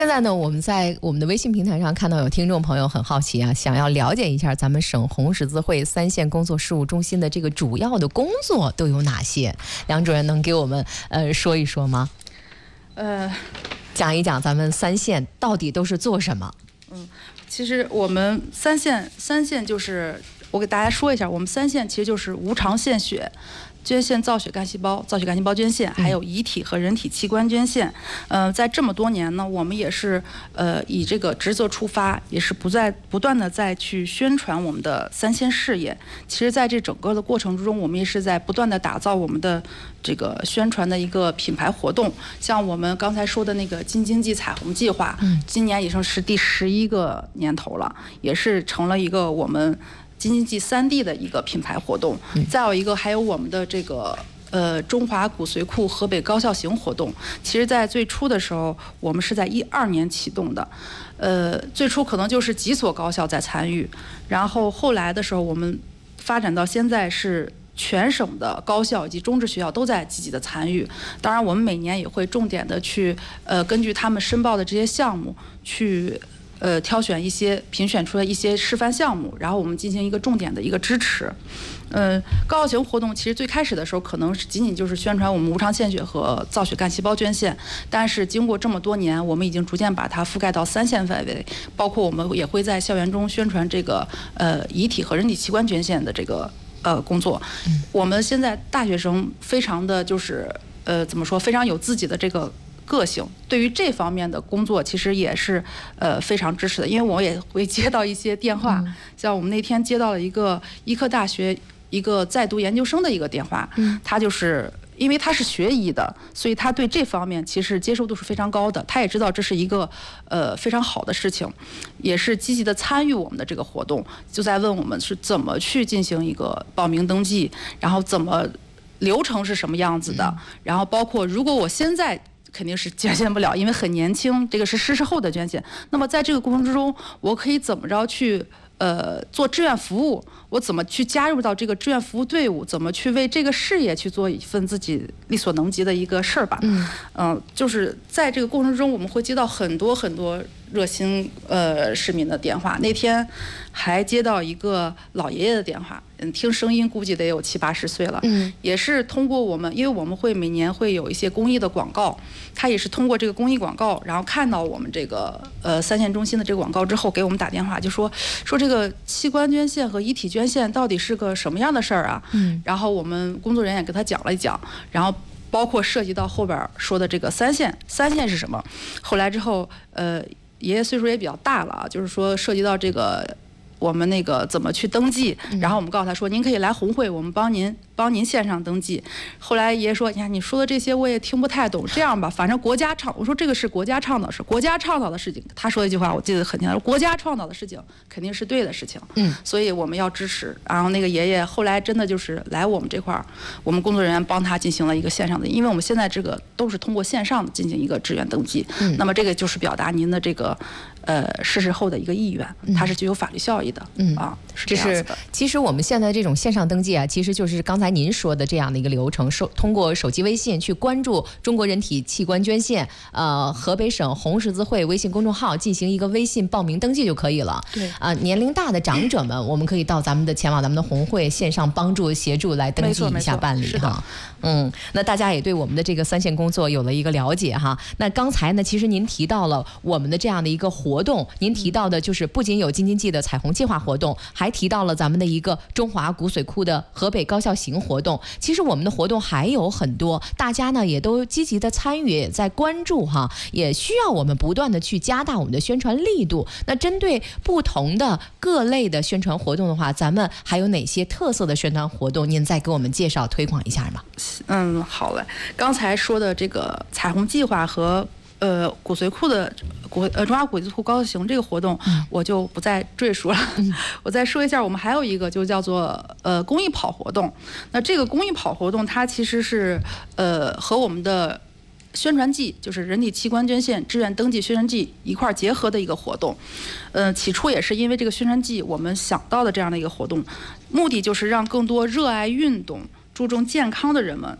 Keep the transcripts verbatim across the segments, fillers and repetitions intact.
现在呢，我们在我们的微信平台上看到有听众朋友很好奇啊，想要了解一下咱们省红十字会三线工作事务中心的这个主要的工作都有哪些？梁主任能给我们呃说一说吗？呃，讲一讲咱们三线到底都是做什么？ 嗯，其实我们三线三线就是我给大家说一下，我们三线其实就是无偿献血。捐献造血干细胞、造血干细胞捐献，还有遗体和人体器官捐献。呃，在这么多年呢，我们也是呃以这个职责出发，也是不再不断的再去宣传我们的三线事业。其实，在这整个的过程之中，我们也是在不断的打造我们的这个宣传的一个品牌活动。像我们刚才说的那个金经济彩虹计划，嗯，今年已经是第十一个年头了，也是成了一个我们京津冀三地的一个品牌活动。再有一个还有我们的这个呃中华骨髓库河北高校行活动，其实在最初的时候我们是在一二年启动的，呃最初可能就是几所高校在参与，然后后来的时候我们发展到现在是全省的高校以及中职学校都在积极的参与。当然我们每年也会重点的去呃根据他们申报的这些项目去呃，挑选一些评选出来一些示范项目，然后我们进行一个重点的一个支持。呃，高校行活动其实最开始的时候可能是仅仅就是宣传我们无偿献血和造血干细胞捐献，但是经过这么多年，我们已经逐渐把它覆盖到三线范围，包括我们也会在校园中宣传这个呃遗体和人体器官捐献的这个呃工作。我们现在大学生非常的就是呃怎么说，非常有自己的这个个性，对于这方面的工作其实也是呃非常支持的。因为我也会接到一些电话，嗯、像我们那天接到了一个医科大学一个在读研究生的一个电话，嗯、他就是因为他是学医的，所以他对这方面其实接受度是非常高的，他也知道这是一个呃非常好的事情，也是积极的参与我们的这个活动，就在问我们是怎么去进行一个报名登记，然后怎么流程是什么样子的，嗯、然后包括如果我现在肯定是捐献不了，因为很年轻，这个是逝世后的捐献。那么在这个过程之中，我可以怎么着去呃做志愿服务？我怎么去加入到这个志愿服务队伍？怎么去为这个事业去做一份自己力所能及的一个事儿吧？嗯，呃，就是在这个过程中，我们会接到很多很多热心呃市民的电话。那天还接到一个老爷爷的电话，嗯，听声音估计得有七八十岁了。嗯，也是通过我们，因为我们会每年会有一些公益的广告，他也是通过这个公益广告，然后看到我们这个呃三线中心的这个广告之后，给我们打电话，就说说这个器官捐献和遗体捐献到底是个什么样的事儿啊？嗯，然后我们工作人员也给他讲了一讲，然后包括涉及到后边说的这个三线，三线是什么？后来之后，呃，爷爷岁数也比较大了啊，就是说涉及到这个我们那个怎么去登记，然后我们告诉他说，您可以来红会，我们帮您帮您线上登记。后来爷爷说，你看你说的这些我也听不太懂，这样吧，反正国家倡，我说这个是国家倡导，是国家倡导的事情。他说一句话我记得很清楚，国家倡导的事情肯定是对的事情，嗯，所以我们要支持。然后那个爷爷后来真的就是来我们这块儿，我们工作人员帮他进行了一个线上的，因为我们现在这个都是通过线上的进行一个志愿登记，嗯，那么这个就是表达您的这个呃逝世后的一个意愿，它是具有法律效益的，嗯啊，是这样子的。 这是其实我们现在这种线上登记啊，其实就是刚才您说的这样的一个流程，手通过手机微信去关注中国人体器官捐献呃河北省红十字会微信公众号进行一个微信报名登记就可以了。对啊、呃，年龄大的长者们，我们可以到咱们的前往咱们的红会线上帮助协助来登记一下办理哈。嗯，那大家也对我们的这个三线工作有了一个了解哈。那刚才呢，其实您提到了我们的这样的一个活动，您提到的就是不仅有京津冀的彩虹计划活动，还提到了咱们的一个中华骨髓库的河北高校行活动。其实我们的活动还有很多，大家呢也都积极的参与，也在关注哈，也需要我们不断的去加大我们的宣传力度。那针对不同的各类的宣传活动的话，咱们还有哪些特色的宣传活动？您再给我们介绍推广一下吗？ 嗯，好嘞。刚才说的这个彩虹计划和呃骨髓库的骨呃中华骨髓库高校行这个活动，嗯、我就不再赘述了。嗯、我再说一下，我们还有一个就叫做呃公益跑活动。那这个公益跑活动，它其实是呃和我们的宣传季，就是人体器官捐献志愿登记宣传季一块结合的一个活动。呃，起初也是因为这个宣传季，我们想到的这样的一个活动，目的就是让更多热爱运动、注重健康的人们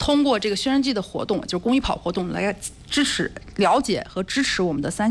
通过这个宣传季的活动，就是公益跑活动来支持、了解和支持我们的三